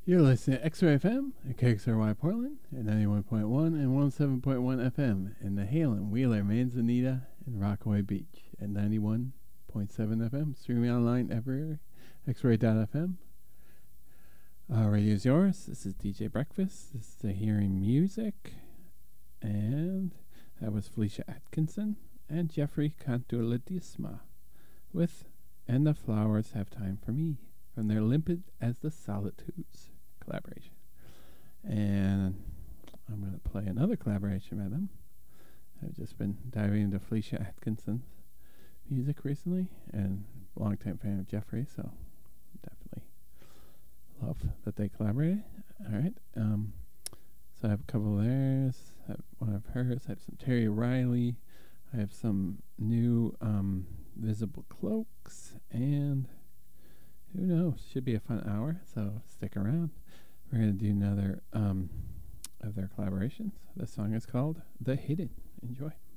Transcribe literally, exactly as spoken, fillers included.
You're listening to X-Ray F M at K X R Y Portland at ninety-one point one and one oh seven point one F M in the Halen, Wheeler, Manzanita, and Rockaway Beach at ninety-one point seven F M. Streaming online everywhere, x ray dot f m. Uh, radio's yours. This is D J Breakfast. This is the Hearing Music. And that was Felicia Atkinson and Jeffrey Cantuladisma with And the Flowers Have Time for Me from their Limpid as the Solitudes collaboration. And I'm going to play another collaboration by them. I've just been diving into Felicia Atkinson's music recently and a long-time fan of Jeffrey, so definitely love that they collaborated. All right. Um, so I have a couple of theirs. I have one of hers. I have some Terry Riley. I have some new um, Visible Cloaks. And who knows? Should be a fun hour, so stick around. We're going to do another um, of their collaborations. This song is called The Hidden. Enjoy.